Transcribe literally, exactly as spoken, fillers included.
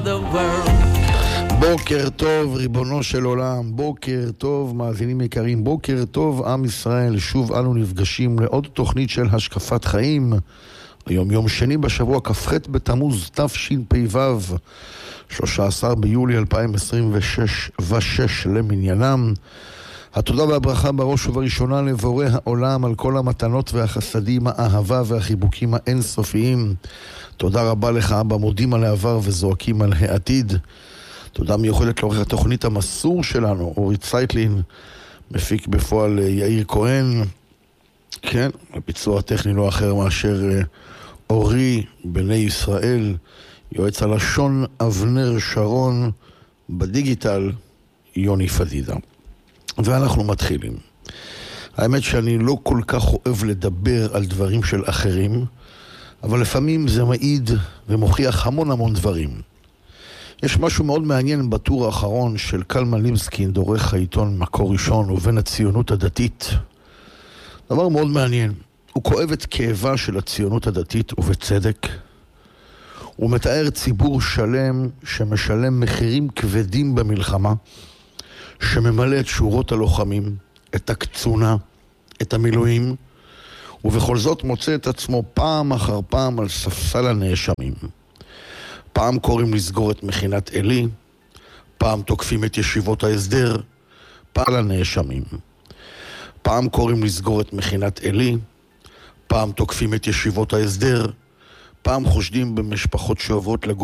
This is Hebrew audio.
the world. בוקר טוב ריבונו של עולם, בוקר טוב מאזינים יקרים, בוקר טוב עם ישראל. שוב אנו נפגשים לעוד תוכנית של השקפת חיים. היום יום שני בשבוע כ"ח בתמוז תשפ"ו, שלושה עשר ביולי אלפיים עשרים ושש למניינם. התודה והברכה בראש ובראשונה לבורא העולם על כל המתנות והחסדים, האהבה והחיבוקים האינסופיים. תודה רבה לך אבא, מודים על העבר וזועקים על העתיד. תודה מיוחדת לעורך התוכנית המסור שלנו, אורי צייטלין, מפיק בפועל יאיר כהן. כן, הביצוע הטכני לא אחר מאשר אורי בני ישראל, יועץ הלשון אבנר שרון, בדיגיטל יוני פדידה. ואנחנו מתחילים. האמת שאני לא כל כך אוהב לדבר על דברים של אחרים, אבל לפעמים זה מעיד ומוכיח המון המון דברים. יש משהו מאוד מעניין בטור האחרון של קלמן ליבסקינד, עורך העיתון מקור ראשון ובין הציונות הדתית. דבר מאוד מעניין. הוא כואב את כאבה של הציונות הדתית ובצדק. הוא מתאר ציבור שלם שמשלם מחירים כבדים במלחמה, שממלא את שורות הלוחמים, את הקצונה, את המילואים, ובכל זאת מוצא את עצמו פעם אחר פעם על ספסל הנאשמים. פעם קוראים לסגור את מכינת אלי, פעם תוקפים את ישיבות ההסדר, פעם הנאשמים. פעם קוראים לסגור את מכינת אלי, פעם תוקפים את ישיבות ההסדר, פעם חושדים במשפחות שעוברות לגור